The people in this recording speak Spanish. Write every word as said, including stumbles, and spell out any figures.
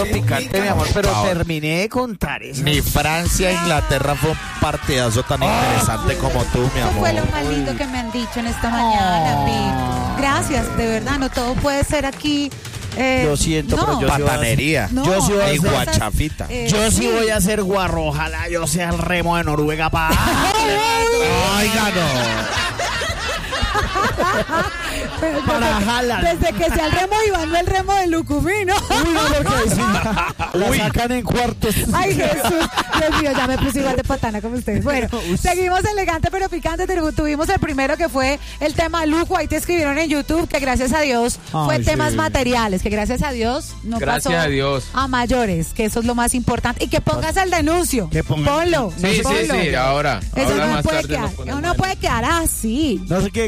picante, mi amor, pero Por favor. terminé de contar eso. Ni Francia, Inglaterra fue un partidazo tan interesante como tú, mi Eso fue lo amor. más lindo que me han dicho en esta mañana, Pi. Gracias, de verdad, no todo puede ser aquí. eh, Lo siento, no. pero yo sí voy a- Patanería. No, yo sí voy a Y hacer- guachafita. Eh, Yo sí sí. voy a ser guarro, ojalá yo sea el remo de Noruega para... Oiga, no. Pero para desde, Haaland. desde que sea el remo Iván, no el remo de Lucumino. Uy, no, porque sí, la Uy. sacan en cuartos. Ay, Jesús, Dios mío, ya me puse igual de patana como ustedes. Bueno, seguimos elegante pero picante. Tu- Tuvimos el primero que fue el tema lujo. Ahí te escribieron en YouTube que gracias a Dios fue Ay, temas sí. materiales, que gracias a Dios no Gracias pasó a Dios. a mayores, que eso es lo más importante. Y que pongas el denuncio. Que ponga- Ponlo. Sí, sí, ponlo. sí, ahora. Eso ahora no más puede tarde quedar, nos ponemos no mal. puede quedar así. No sé qué,